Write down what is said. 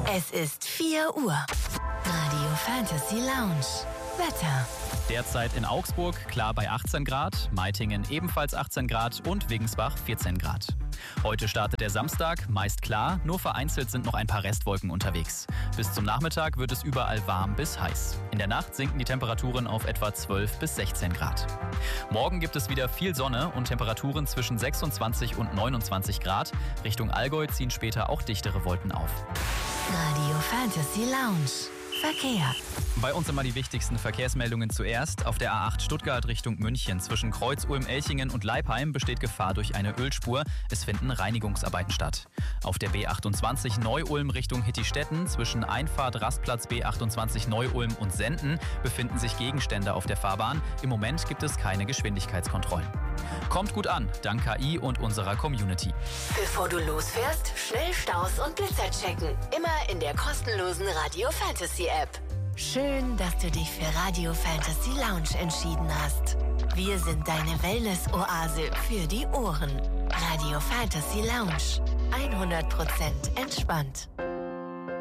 Es ist 4 Uhr. Radio Fantasy Lounge. Wetter. Derzeit in Augsburg klar bei 18 Grad, Meitingen ebenfalls 18 Grad und Wigensbach 14 Grad. Heute startet der Samstag, meist klar, nur vereinzelt sind noch ein paar Restwolken unterwegs. Bis zum Nachmittag wird es überall warm bis heiß. In der Nacht sinken die Temperaturen auf etwa 12 bis 16 Grad. Morgen gibt es wieder viel Sonne und Temperaturen zwischen 26 und 29 Grad. Richtung Allgäu ziehen später auch dichtere Wolken auf. Radio Fantasy Lounge. Verkehr. Bei uns immer die wichtigsten Verkehrsmeldungen zuerst. Auf der A8 Stuttgart Richtung München zwischen Kreuz-Ulm-Elchingen und Leipheim besteht Gefahr durch eine Ölspur. Es finden Reinigungsarbeiten statt. Auf der B28 Neu-Ulm Richtung Hittistetten zwischen Einfahrt Rastplatz B28 Neu-Ulm und Senden befinden sich Gegenstände auf der Fahrbahn. Im Moment gibt es keine Geschwindigkeitskontrollen. Kommt gut an, dank KI und unserer Community. Bevor du losfährst, schnell Staus und Blitzer checken. Immer in der kostenlosen Radio Fantasy App. Schön, dass du dich für Radio Fantasy Lounge entschieden hast. Wir sind deine Wellness-Oase für die Ohren. Radio Fantasy Lounge. 100% entspannt.